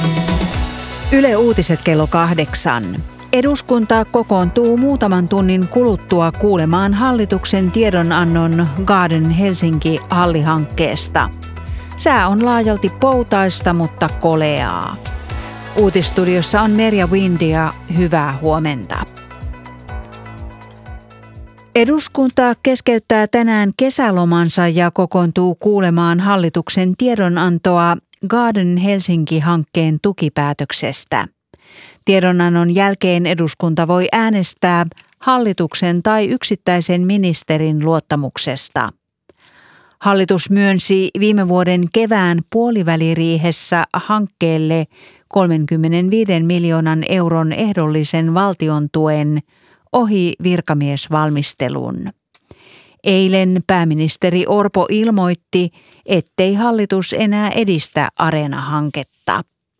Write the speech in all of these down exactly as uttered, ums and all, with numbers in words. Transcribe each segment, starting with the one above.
Yle Uutiset kello kahdeksan. Eduskunta kokoontuu muutaman tunnin kuluttua kuulemaan hallituksen tiedonannon Garden Helsinki-hallihankkeesta. Sää on laajalti poutaista, mutta koleaa. Uutistudiossa on Merja Windia. Hyvää huomenta. Eduskunta keskeyttää tänään kesälomansa ja kokoontuu kuulemaan hallituksen tiedonantoa Garden Helsinki-hankkeen tukipäätöksestä. Tiedonannon jälkeen eduskunta voi äänestää hallituksen tai yksittäisen ministerin luottamuksesta. Hallitus myönsi viime vuoden kevään puoliväliriihessä hankkeelle kolmekymmentäviisi miljoonan euron ehdollisen valtion tuen ohi virkamiesvalmistelun. Eilen pääministeri Orpo ilmoitti, ettei hallitus enää edistä Areena-hanketta.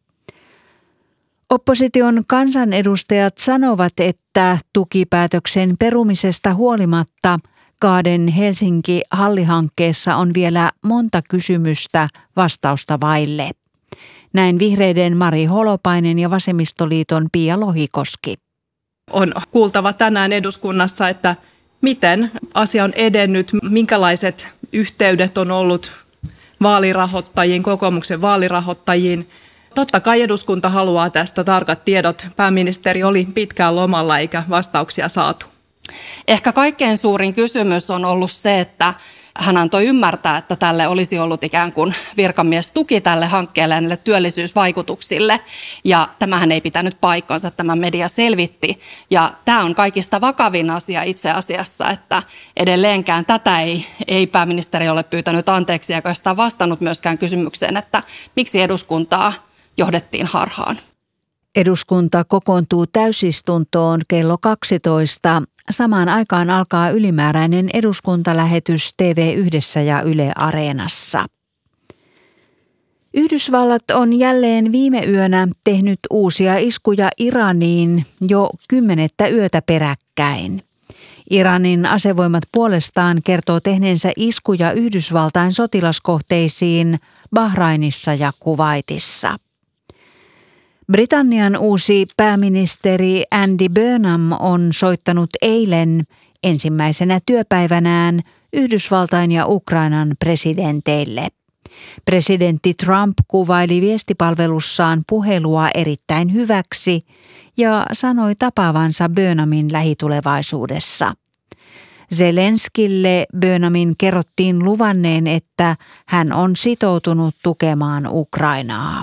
Opposition kansanedustajat sanovat, että tukipäätöksen perumisesta huolimatta Garden Helsinki-hallihankkeessa on vielä monta kysymystä vastausta vaille. Näin vihreiden Mari Holopainen ja vasemmistoliiton Pia Lohikoski. On kuultava tänään eduskunnassa, että miten asia on edennyt, minkälaiset yhteydet on ollut vaalirahoittajiin, kokoomuksen vaalirahoittajiin. Totta kai eduskunta haluaa tästä tarkat tiedot. Pääministeri oli pitkään lomalla eikä vastauksia saatu. Ehkä kaikkein suurin kysymys on ollut se, että hän antoi ymmärtää, että tälle olisi ollut ikään kuin virkamiestuki tälle hankkeelle ja näille työllisyysvaikutuksille. Ja tämähän ei pitänyt paikkansa, tämä media selvitti. Ja tämä on kaikista vakavin asia itse asiassa, että edelleenkään tätä ei, ei pääministeri ole pyytänyt anteeksi ja oikeastaan vastannut myöskään kysymykseen, että miksi eduskuntaa johdettiin harhaan. Eduskunta kokoontuu täysistuntoon kello kaksitoista. Samaan aikaan alkaa ylimääräinen eduskuntalähetys T V yhdessä ja Yle Areenassa. Yhdysvallat on jälleen viime yönä tehnyt uusia iskuja Iraniin jo kymmenettä yötä peräkkäin. Iranin asevoimat puolestaan kertoo tehneensä iskuja Yhdysvaltain sotilaskohteisiin Bahrainissa ja Kuwaitissa. Britannian uusi pääministeri Andy Burnham on soittanut eilen ensimmäisenä työpäivänään Yhdysvaltain ja Ukrainan presidenteille. Presidentti Trump kuvaili viestipalvelussaan puhelua erittäin hyväksi ja sanoi tapaavansa Burnhamin lähitulevaisuudessa. Zelenskille Burnhamin kerrottiin luvanneen, että hän on sitoutunut tukemaan Ukrainaa.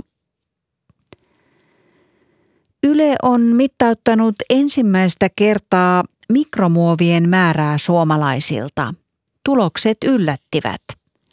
Yle on mittauttanut ensimmäistä kertaa mikromuovien määrää suomalaisilta. Tulokset yllättivät.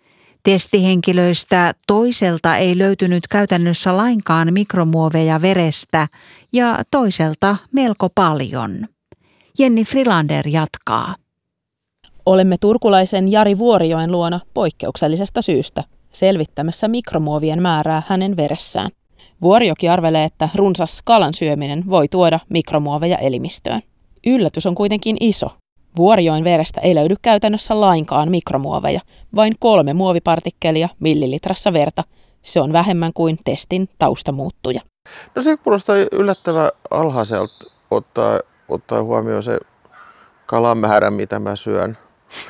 Testihenkilöistä toiselta ei löytynyt käytännössä lainkaan mikromuoveja verestä ja toiselta melko paljon. Jenni Frilander jatkaa. Olemme turkulaisen Jari Vuorijoen luona poikkeuksellisesta syystä selvittämässä mikromuovien määrää hänen veressään. Vuorijoki arvelee, että runsas kalan syöminen voi tuoda mikromuoveja elimistöön. Yllätys on kuitenkin iso. Vuorijoen verestä ei löydy käytännössä lainkaan mikromuoveja, vain kolme muovipartikkelia millilitrassa verta. Se on vähemmän kuin testin taustamuuttuja. No se kuulostaa yllättävän alhaiselta ottaa, ottaa huomioon se kalan määrä, mitä mä syön.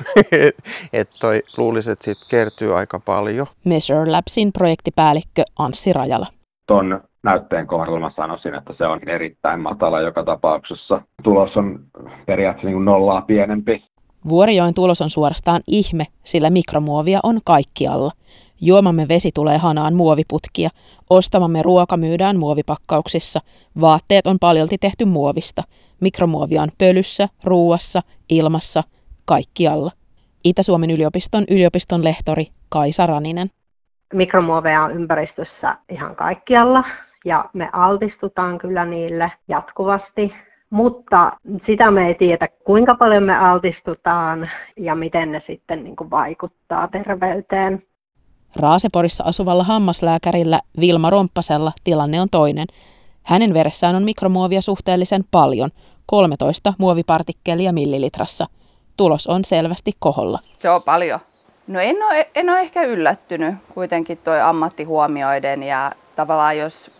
Että toi luulisi, että siitä kertyy aika paljon. Measure Labsin projektipäällikkö Anssi Rajala. Tuon näytteen kohdalla mä sanoisin, että se on erittäin matala joka tapauksessa. Tulos on periaatteessa niin kuin nollaa pienempi. Vuorijoen tulos on suorastaan ihme, sillä mikromuovia on kaikkialla. Juomamme vesi tulee hanaan muoviputkia, ostamamme ruoka myydään muovipakkauksissa, vaatteet on paljolti tehty muovista. Mikromuovia on pölyssä, ruuassa, ilmassa, kaikkialla. Itä-Suomen yliopiston yliopiston lehtori Kaisa Raninen. Mikromuoveja on ympäristössä ihan kaikkialla ja me altistutaan kyllä niille jatkuvasti, mutta sitä me ei tiedä, kuinka paljon me altistutaan ja miten ne sitten niin kuin vaikuttaa terveyteen. Raaseporissa asuvalla hammaslääkärillä Vilma Romppasella tilanne on toinen. Hänen veressään on mikromuovia suhteellisen paljon, kolmetoista muovipartikkelia millilitrassa. Tulos on selvästi koholla. Se on paljon. No en ole, en ole ehkä yllättynyt kuitenkin tuo ammatti huomioiden ja tavallaan jos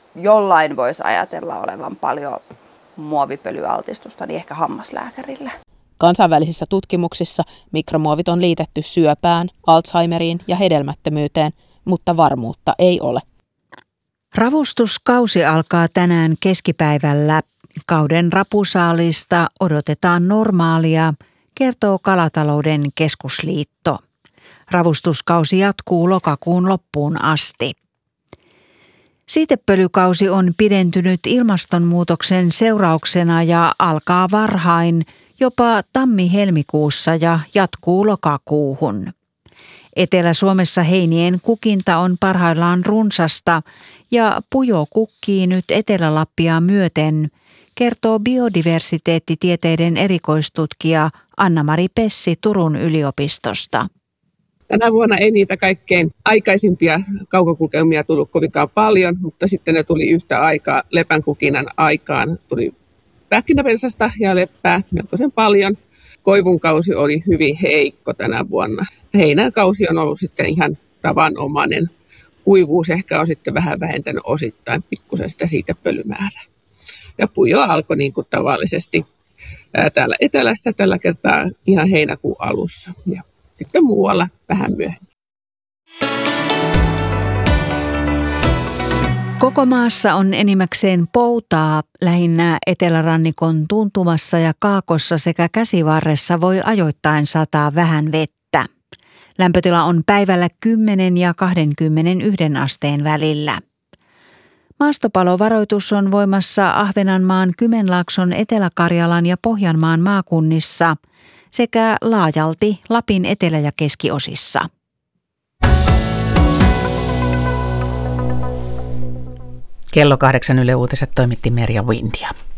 jollain voisi ajatella olevan paljon muovipölyaltistusta, niin ehkä hammaslääkärillä. Kansainvälisissä tutkimuksissa mikromuovit on liitetty syöpään, Alzheimeriin ja hedelmättömyyteen, mutta varmuutta ei ole. Ravustuskausi alkaa tänään keskipäivällä. Kauden rapusaalista odotetaan normaalia, kertoo Kalatalouden keskusliitto. Ravustuskausi jatkuu lokakuun loppuun asti. Siitepölykausi on pidentynyt ilmastonmuutoksen seurauksena ja alkaa varhain, jopa tammi-helmikuussa ja jatkuu lokakuuhun. Etelä-Suomessa heinien kukinta on parhaillaan runsasta ja pujo kukkii nyt Etelä-Lappia myöten, kertoo biodiversiteettitieteiden erikoistutkija Anna-Mari Pessi Turun yliopistosta. Tänä vuonna ei niitä kaikkein aikaisimpia kaukokulkeumia tullut kovinkaan paljon, mutta sitten ne tuli yhtä aikaa lepänkukinan aikaan. Tuli pähkinäpensasta ja leppää melkoisen paljon. Koivun kausi oli hyvin heikko tänä vuonna. Heinän kausi on ollut sitten ihan tavanomainen. Kuivuus ehkä on sitten vähän vähentänyt osittain pikkusen sitä siitepölymäärää. Ja pujo alkoi niin kuin tavallisesti ää, täällä etelässä tällä kertaa ihan heinäkuun alussa ja sitten muualla vähän myöhemmin. Koko maassa on enimmäkseen poutaa, lähinnä etelärannikon tuntumassa ja kaakossa sekä käsivarressa voi ajoittain sataa vähän vettä. Lämpötila on päivällä kymmenen ja kaksikymmentäyksi asteen välillä. Maastopalovaroitus on voimassa Ahvenanmaan, Kymenlaakson, Etelä-Karjalan ja Pohjanmaan maakunnissa sekä laajalti Lapin etelä- ja keskiosissa. Kello kahdeksan Yle Uutiset toimitti Merja Windia.